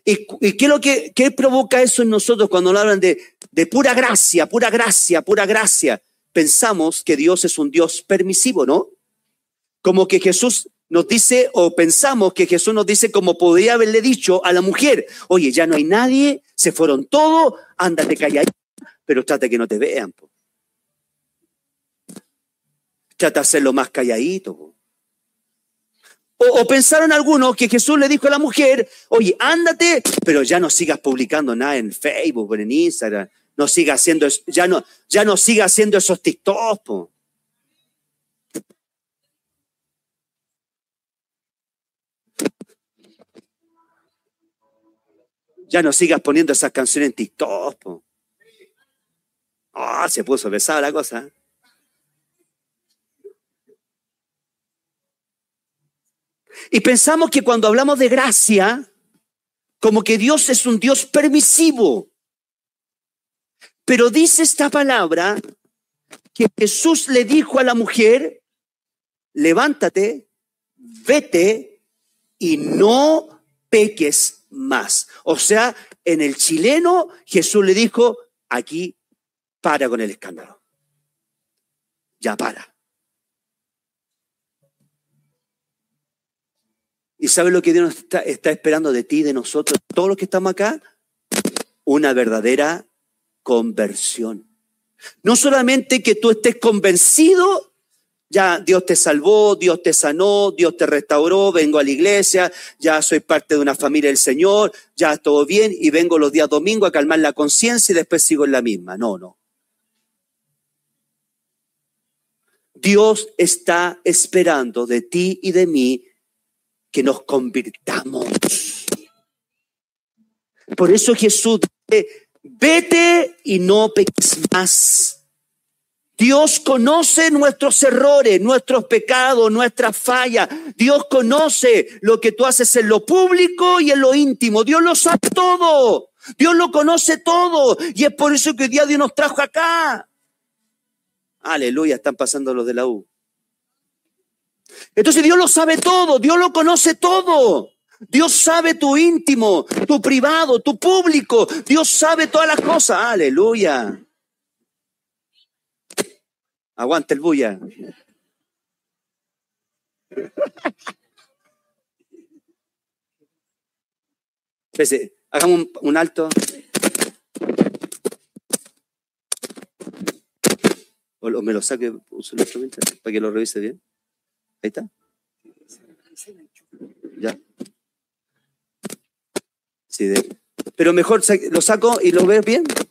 ¿Y qué es lo qué provoca eso en nosotros cuando nos hablan de pura gracia, pura gracia, pura gracia? Pensamos que Dios es un Dios permisivo, ¿no? Como que Jesús nos dice, o pensamos que Jesús nos dice, como podría haberle dicho a la mujer: oye, ya no hay nadie, se fueron todos, ándate calladita, pero trata que no te vean, po. Trata de hacerlo más calladito, po. O pensaron algunos que Jesús le dijo a la mujer: oye, ándate, pero ya no sigas publicando nada en Facebook o en Instagram, no sigas haciendo, ya no sigas haciendo esos TikToks, po. Ya no sigas poniendo esas canciones en TikTok, po. Se puso pesada la cosa. Y pensamos que cuando hablamos de gracia, como que Dios es un Dios permisivo. Pero dice esta palabra que Jesús le dijo a la mujer: levántate, vete y no peques más. O sea, en el chileno Jesús le dijo: aquí para con el escándalo. Ya para. ¿Y sabes lo que Dios está esperando de ti, de nosotros, todos los que estamos acá? Una verdadera conversión. No solamente que tú estés convencido, ya Dios te salvó, Dios te sanó, Dios te restauró, vengo a la iglesia, ya soy parte de una familia del Señor, ya todo bien y vengo los días domingos a calmar la conciencia y después sigo en la misma. No. Dios está esperando de ti y de mí que nos convirtamos. Por eso Jesús dice: vete y no peques más. Dios conoce nuestros errores, nuestros pecados, nuestras fallas. Dios conoce lo que tú haces en lo público y en lo íntimo. Dios lo sabe todo. Dios lo conoce todo. Y es por eso que hoy día Dios nos trajo acá. Aleluya, están pasando los de la U. Entonces Dios lo sabe todo, Dios lo conoce todo. Dios sabe tu íntimo, tu privado, tu público. Dios sabe todas las cosas. Aleluya. Aguante el bulla. Espérese, hagamos un alto. O me lo saque, uso el instrumento para que lo revise bien. Ahí está. Ya. Sí, pero mejor lo saco y lo veo bien.